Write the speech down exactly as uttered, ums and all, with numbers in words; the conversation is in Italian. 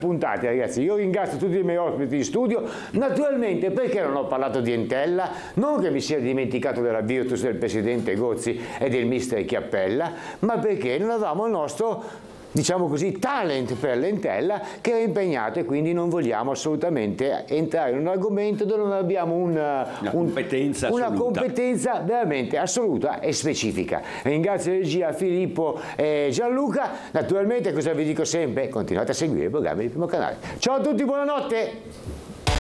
puntate, ragazzi. Io ringrazio tutti i miei ospiti in studio, naturalmente perché non ho parlato di Entella, non che mi sia dimenticato della Virtus del presidente Gozzi e del mister Chiappella, ma perché non avevamo il nostro, diciamo così, talent per l'Entella che è impegnato, e quindi non vogliamo assolutamente entrare in un argomento dove non abbiamo un, una, un, competenza, una assoluta. competenza veramente assoluta e specifica. Ringrazio regia Filippo e Gianluca. Naturalmente, cosa vi dico sempre? Continuate a seguire il programma di Primo Canale. Ciao a tutti, buonanotte!